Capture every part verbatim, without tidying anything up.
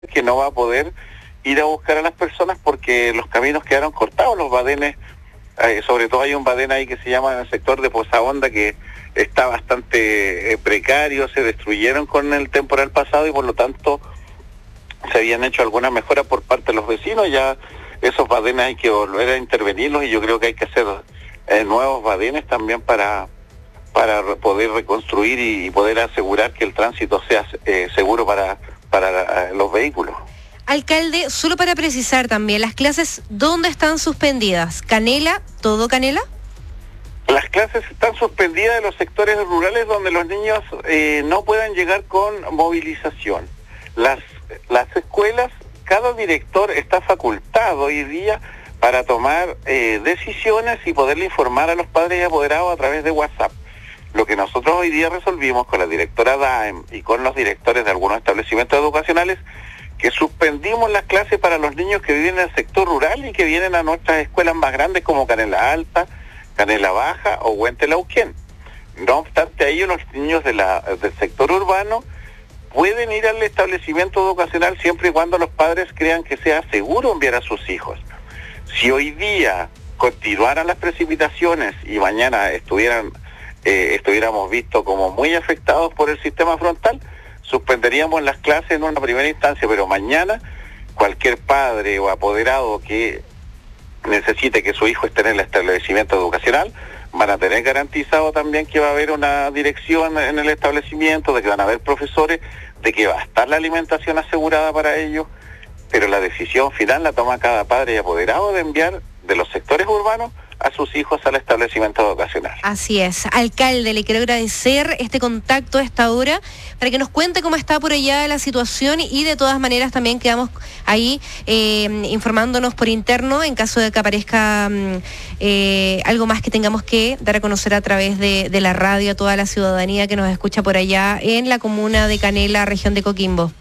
que no va a poder ir a buscar a las personas porque los caminos quedaron cortados, los badenes, eh, sobre todo hay un badén ahí que se llama en el sector de Pozahonda que está bastante eh, precario, se destruyeron con el temporal pasado y por lo tanto se habían hecho algunas mejoras por parte de los vecinos. Ya esos badenes hay que volver a intervenirlos y yo creo que hay que hacer eh, nuevos badenes también para para poder reconstruir y poder asegurar que el tránsito sea eh, seguro para, para eh, los vehículos. Alcalde, solo para precisar también, ¿las clases dónde están suspendidas? ¿Canela? ¿Todo Canela? Las clases están suspendidas en los sectores rurales donde los niños eh, no puedan llegar con movilización. Las, las escuelas, cada director está facultado hoy día para tomar eh, decisiones y poderle informar a los padres y apoderados a través de WhatsApp. Lo que nosotros hoy día resolvimos con la directora D A E M y con los directores de algunos establecimientos educacionales, que suspendimos las clases para los niños que viven en el sector rural y que vienen a nuestras escuelas más grandes como Canela Alta, Canela Baja o Huentelauquén. No obstante a ello, los niños de la, del sector urbano pueden ir al establecimiento educacional siempre y cuando los padres crean que sea seguro enviar a sus hijos. Si hoy día continuaran las precipitaciones y mañana estuvieran Eh, estuviéramos vistos como muy afectados por el sistema frontal, suspenderíamos las clases en una primera instancia, pero mañana cualquier padre o apoderado que necesite que su hijo esté en el establecimiento educacional van a tener garantizado también que va a haber una dirección en el establecimiento, de que van a haber profesores, de que va a estar la alimentación asegurada para ellos, pero la decisión final la toma cada padre y apoderado de enviar de los sectores urbanos a sus hijos al establecimiento educacional. Así es. Alcalde, le quiero agradecer este contacto a esta hora para que nos cuente cómo está por allá la situación y de todas maneras también quedamos ahí eh, informándonos por interno en caso de que aparezca eh, algo más que tengamos que dar a conocer a través de, de la radio a toda la ciudadanía que nos escucha por allá en la comuna de Canela, región de Coquimbo.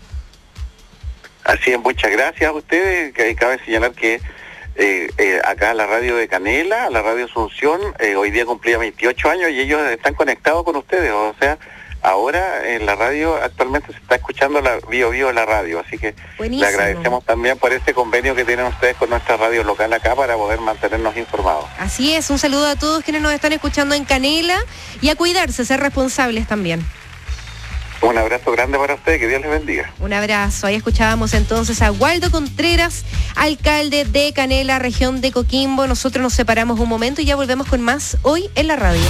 Así es, muchas gracias a ustedes. Cabe señalar que Eh, eh, acá la radio de Canela, la radio Asunción, eh, hoy día cumplía veintiocho años y ellos están conectados con ustedes, o sea, ahora en la radio actualmente se está escuchando la Bio Bio la radio, así que Buenísimo. Le agradecemos también por ese convenio que tienen ustedes con nuestra radio local acá para poder mantenernos informados. Así es, un saludo a todos quienes nos están escuchando en Canela y a cuidarse, ser responsables también. Un abrazo grande para ustedes, que Dios les bendiga. Un abrazo. Ahí escuchábamos entonces a Waldo Contreras, alcalde de Canela, región de Coquimbo. Nosotros nos separamos un momento y ya volvemos con más hoy en la radio.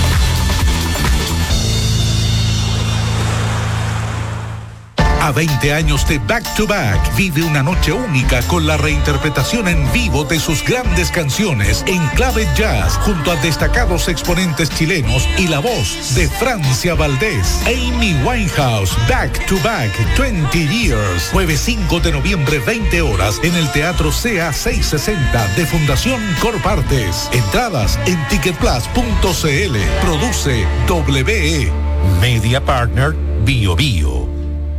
A veinte años de Back to Back, vive una noche única con la reinterpretación en vivo de sus grandes canciones en clave jazz, junto a destacados exponentes chilenos y la voz de Francia Valdés. Amy Winehouse, Back to Back, veinte years. Jueves cinco de noviembre, veinte horas, en el Teatro C A seiscientos sesenta de Fundación Corpartes. Entradas en ticket plus punto c l. Produce W E. Media Partner Bio Bio.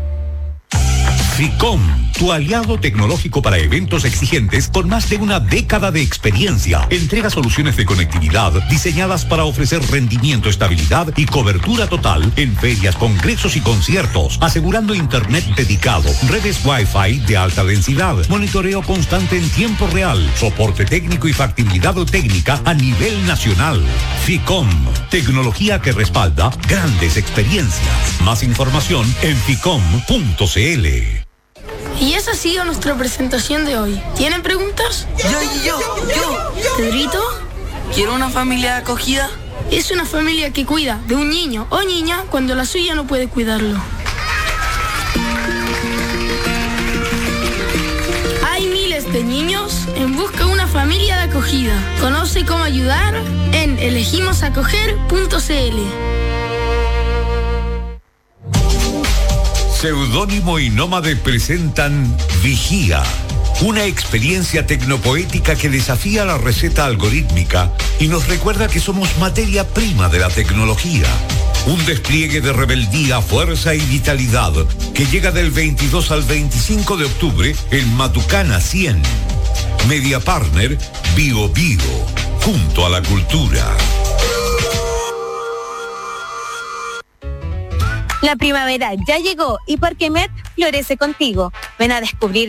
FICOM, tu aliado tecnológico para eventos exigentes con más de una década de experiencia. Entrega soluciones de conectividad diseñadas para ofrecer rendimiento, estabilidad y cobertura total en ferias, congresos y conciertos, asegurando internet dedicado, redes Wi-Fi de alta densidad, monitoreo constante en tiempo real, soporte técnico y factibilidad técnica a nivel nacional. FICOM, tecnología que respalda grandes experiencias. Más información en ficom punto c l. Y esa ha sido nuestra presentación de hoy. ¿Tienen preguntas? Yo, yo, yo. ¿Pedrito? ¿Quiero una familia acogida? Es una familia que cuida de un niño o niña cuando la suya no puede cuidarlo. Hay miles de niños en busca de una familia de acogida. Conoce cómo ayudar en elegimos acoger punto c l. Seudónimo y Nómade presentan Vigía, una experiencia tecnopoética que desafía la receta algorítmica y nos recuerda que somos materia prima de la tecnología. Un despliegue de rebeldía, fuerza y vitalidad que llega del veintidós al veinticinco de octubre en Matucana cien. Media Partner Bio Bio, junto a la cultura. La primavera ya llegó y Parquemet florece contigo. Ven a descubrir